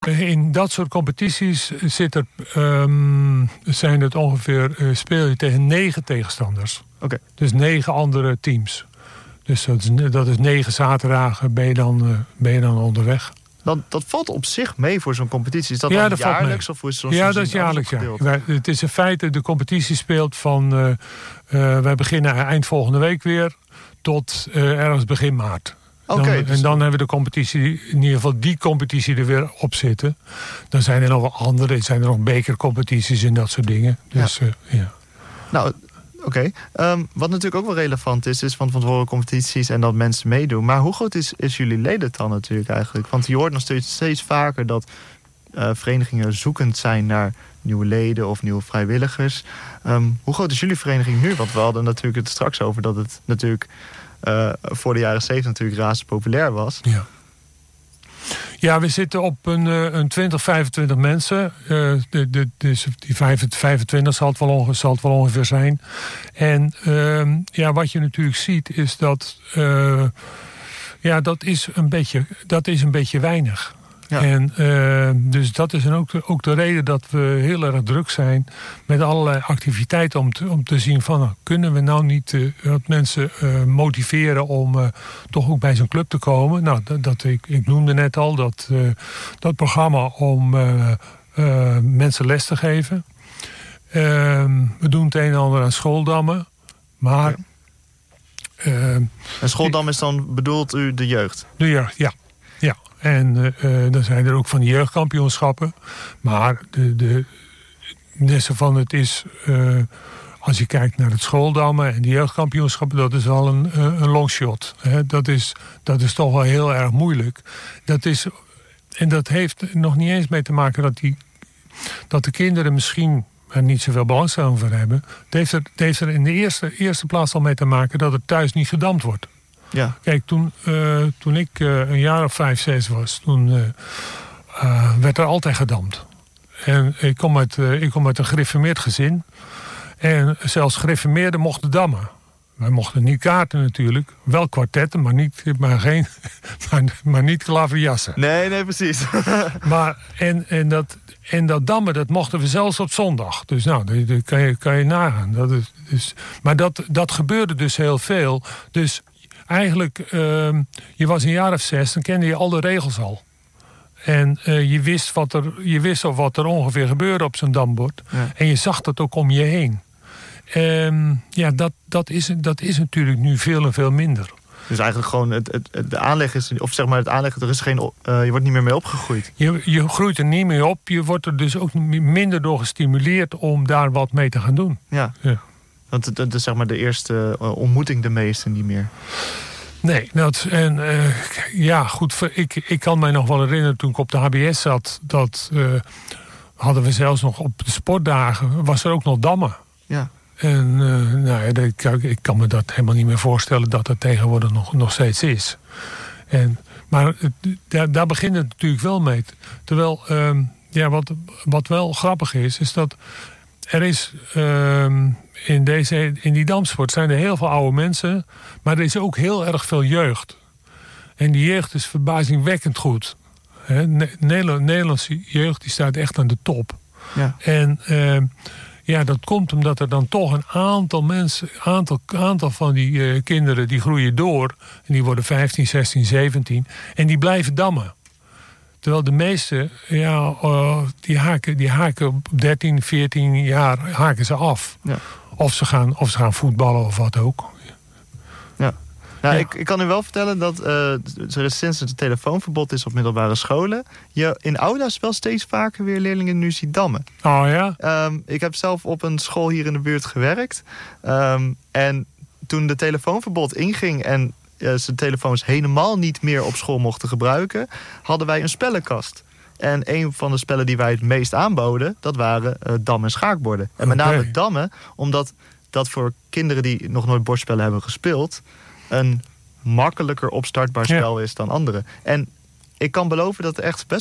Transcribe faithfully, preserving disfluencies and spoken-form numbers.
in dat soort competities zit er, um, zijn het ongeveer, uh, speel je tegen negen tegenstanders. Okay. Dus negen andere teams. Dus dat is, dat is negen zaterdagen ben je dan, uh, ben je dan onderweg. Dat, dat valt op zich mee voor zo'n competitie. Is dat ja, dan dat jaarlijks? Of is ja, dat is jaarlijks. Ja. Wij, het is in feite, de competitie speelt van... Uh, uh, wij beginnen eind volgende week weer tot uh, ergens begin maart. Okay, dan, dus... En dan hebben we de competitie, in ieder geval die competitie er weer op zitten. Dan zijn er nog wel andere, zijn er nog bekercompetities en dat soort dingen. Dus, ja. Uh, ja. Nou, oké. Okay. Um, wat natuurlijk ook wel relevant is, is van van tevoren competities en dat mensen meedoen. Maar hoe groot is, is jullie ledental natuurlijk eigenlijk? Want je hoort nog steeds, steeds vaker dat uh, verenigingen zoekend zijn naar nieuwe leden of nieuwe vrijwilligers. Um, hoe groot is jullie vereniging nu? Want we hadden natuurlijk het straks over dat het natuurlijk uh, voor de jaren zeventig natuurlijk razend populair was. Ja. Ja, we zitten op een, een twintig, vijfentwintig mensen. Uh, de, de, dus die vijfentwintig zal het wel ongeveer, zal het wel ongeveer zijn. En uh, ja, wat je natuurlijk ziet is dat... Uh, ja, dat is een beetje, dat is een beetje weinig. Ja. En uh, dus dat is dan ook de, ook de reden dat we heel erg druk zijn met allerlei activiteiten om te, om te zien van, nou, kunnen we nou niet uh, wat mensen uh, motiveren om uh, toch ook bij zo'n club te komen. Nou, dat, dat ik, ik noemde net al dat, uh, dat programma om uh, uh, mensen les te geven. Uh, we doen het een en ander aan schooldammen, maar... Ja. Uh, en schooldam is dan bedoelt u de jeugd? De jeugd, ja. ja. En uh, dan zijn er ook van die jeugdkampioenschappen. Maar de, de, net van het is... Uh, als je kijkt naar het schooldammen en die jeugdkampioenschappen... dat is wel een, een longshot. Hè. Dat, is, dat is toch wel heel erg moeilijk. Dat is, en dat heeft nog niet eens mee te maken dat, die, dat de kinderen misschien... er niet zoveel belangstelling voor hebben. Het heeft er, het heeft er in de eerste, eerste plaats al mee te maken... dat het thuis niet gedamd wordt. Ja. Kijk, toen, uh, toen ik uh, een jaar of vijf, zes was... toen uh, uh, werd er altijd gedamd. En ik kom uit, uh, ik kom uit een gereformeerd gezin. En zelfs gereformeerden mochten dammen. Wij mochten niet kaarten natuurlijk. Wel kwartetten, maar niet, maar geen, maar, maar niet klaverjassen. Nee, nee, precies. maar, en, en, dat, en dat dammen, dat mochten we zelfs op zondag. Dus nou, dat, dat kan, je, kan je nagaan. Dat is, dus, maar dat, dat gebeurde dus heel veel. Dus eigenlijk, uh, je was een jaar of zes, dan kende je al de regels al. En uh, je wist wat er, je wist al wat er ongeveer gebeurde op zo'n dambord. Ja. En je zag dat ook om je heen. Um, ja, dat, dat, is, dat is natuurlijk nu veel en veel minder. Dus eigenlijk gewoon het, het, de aanleg is, of zeg maar het aanleg, er is geen, uh, je wordt niet meer mee opgegroeid. Je, je groeit er niet mee op. Je wordt er dus ook minder door gestimuleerd om daar wat mee te gaan doen. Ja, ja. Want dat is zeg maar de eerste uh, ontmoeting de meeste niet meer. Nee, dat, en uh, ja, goed, ik, ik kan mij nog wel herinneren toen ik op de H B S zat, dat uh, hadden we zelfs nog op de sportdagen, was er ook nog dammen. Ja. En uh, nou ja, ik, ik kan me dat helemaal niet meer voorstellen dat dat tegenwoordig nog, nog steeds is. En, maar het, daar, daar begint het natuurlijk wel mee. Terwijl, um, ja, wat, wat wel grappig is, is dat er is um, in, deze, in die damsport zijn er heel veel oude mensen, maar er is ook heel erg veel jeugd. En die jeugd is verbazingwekkend goed. He, Nederland, Nederlandse jeugd die staat echt aan de top. Ja. En uh, ja, dat komt omdat er dan toch een aantal mensen, aantal, aantal van die uh, kinderen die groeien door. En die worden vijftien, zestien, zeventien. En die blijven dammen. Terwijl de meeste, ja, uh, die, haken, die haken op dertien, veertien jaar haken ze af. Ja. Of, ze gaan, of ze gaan voetballen of wat ook. Ja. Nou, ja. ik, ik kan u wel vertellen dat uh, sinds het telefoonverbod is op middelbare scholen, je in aula's wel steeds vaker weer leerlingen nu ziet dammen. Oh ja? Um, ik heb zelf op een school hier in de buurt gewerkt. Um, en toen de telefoonverbod inging en uh, ze telefoons helemaal niet meer op school mochten gebruiken, hadden wij een spellenkast. En een van de spellen die wij het meest aanboden, dat waren uh, dam- en schaakborden. En met name okay. dammen, omdat dat voor kinderen die nog nooit bordspellen hebben gespeeld een makkelijker opstartbaar spel ja. is dan andere. En ik kan beloven dat er echt best